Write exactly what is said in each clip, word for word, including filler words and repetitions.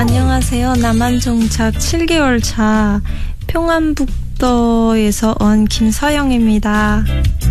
안녕하세요. 남한정착 칠 개월 차 평안북도에서 온 김서영입니다.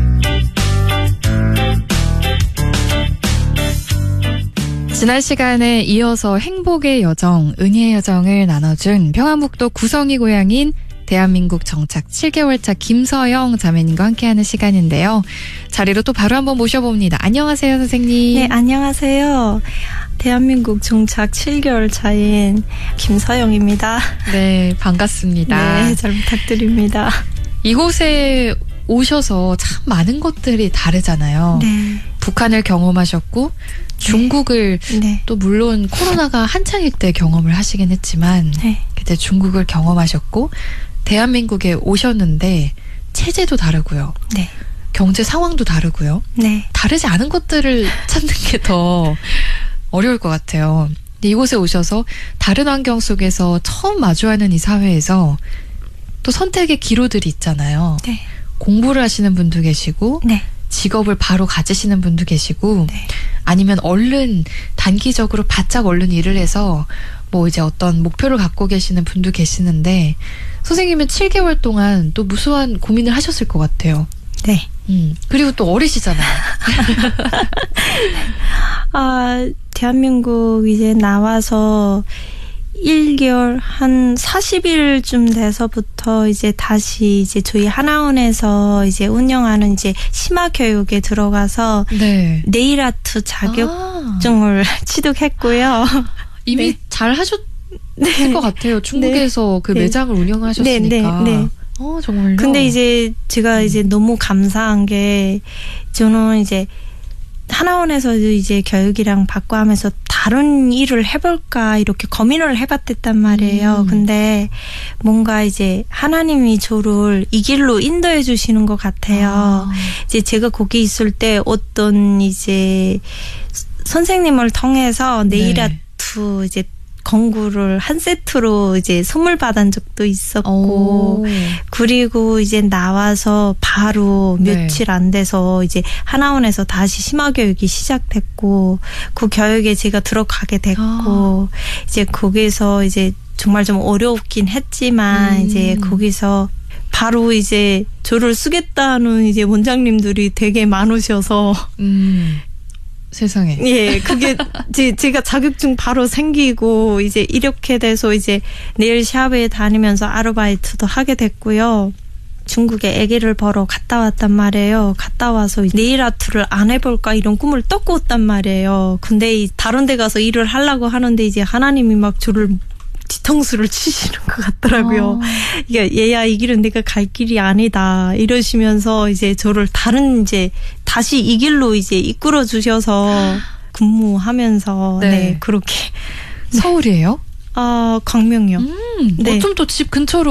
지난 시간에 이어서 행복의 여정, 은희의 여정을 나눠준 평안북도 구성이 고향인 대한민국 정착 칠 개월 차 김서영 자매님과 함께하는 시간인데요. 자리로 또 바로 한번 모셔봅니다. 안녕하세요, 선생님. 네, 안녕하세요. 대한민국 정착 칠 개월 차인 김서영입니다. 네, 반갑습니다. 네, 잘 부탁드립니다. 이곳에 오셔서 참 많은 것들이 다르잖아요. 네. 북한을 경험하셨고 중국을 네. 네. 또 물론 코로나가 한창일 때 경험을 하시긴 했지만 네. 그때 중국을 경험하셨고 대한민국에 오셨는데 체제도 다르고요. 네. 경제 상황도 다르고요. 네. 다르지 않은 것들을 찾는 게 더 어려울 것 같아요. 근데 이곳에 오셔서 다른 환경 속에서 처음 마주하는 이 사회에서 또 선택의 기로들이 있잖아요. 네. 공부를 하시는 분도 계시고 네. 직업을 바로 가지시는 분도 계시고 네. 아니면 얼른 단기적으로 바짝 얼른 일을 해서 뭐 이제 어떤 목표를 갖고 계시는 분도 계시는데 선생님은 칠 개월 동안 또 무수한 고민을 하셨을 것 같아요. 네. 음, 그리고 또 어리시잖아요. 아, 대한민국 이제 나와서 일 개월 한 사십 일쯤 돼서부터 이제 다시 이제 저희 하나원에서 이제 운영하는 이제 심화 교육에 들어가서 네. 네일 아트 자격증을 아. 취득했고요. 이미 네. 잘 하셨을 네. 것 같아요. 중국에서 네. 그 매장을 네. 운영하셨으니까. 네, 네, 네. 어, 정말요? 근데 이제 제가 음. 이제 너무 감사한 게 저는 이제 하나원에서 이제 교육이랑 받고 하면서 다른 일을 해볼까 이렇게 고민을 해봤단 말이에요. 음. 근데 뭔가 이제 하나님이 저를 이 길로 인도해 주시는 것 같아요. 아. 이제 제가 거기 있을 때 어떤 이제 선생님을 통해서 네일 네. 아트 이제 공구를 한 세트로 이제 선물 받은 적도 있었고, 오. 그리고 이제 나와서 바로 며칠 네. 안 돼서 이제 하나원에서 다시 심화교육이 시작됐고, 그 교육에 제가 들어가게 됐고, 아. 이제 거기서 이제 정말 좀 어렵긴 했지만, 음. 이제 거기서 바로 이제 저를 쓰겠다는 이제 원장님들이 되게 많으셔서, 음. 세상에. 예, 그게 제, 제가 자격증 바로 생기고 이제 이렇게 돼서 이제 네일샵에 다니면서 아르바이트도 하게 됐고요. 중국에 아기를 보러 갔다 왔단 말이에요. 갔다 와서 네일 아트를 안 해볼까 이런 꿈을 또 꿨단 말이에요. 근데 다른 데 가서 일을 하려고 하는데 이제 하나님이 막 저를 뒤통수를 치시는 것 같더라고요. 아. 이게 얘야 이 길은 내가 갈 길이 아니다 이러시면서 이제 저를 다른 이제 다시 이 길로 이제 이끌어 주셔서 근무하면서 네, 네 그렇게 서울이에요? 아 광명이요. 음, 네. 어쩜 또 집 근처로